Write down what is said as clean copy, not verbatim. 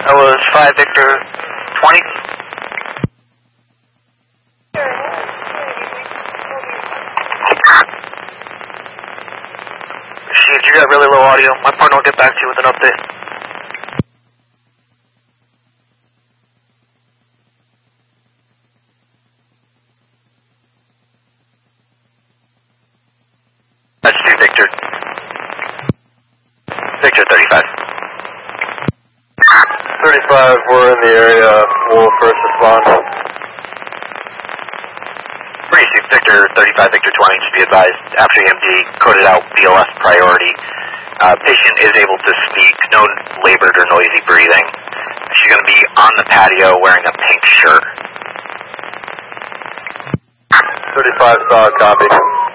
That was 5 Victor 20. Chief, you got really low audio. My partner will get back to you with an update. That's 2 Victor. Victor 35. 35, we're in the area. We'll first respond. Receive Victor 35, Victor 20, just be advised. After EMD, coded out BLS priority. Patient is able to speak, no labored or noisy breathing. She's going to be on the patio wearing a pink shirt. 35, solid copy.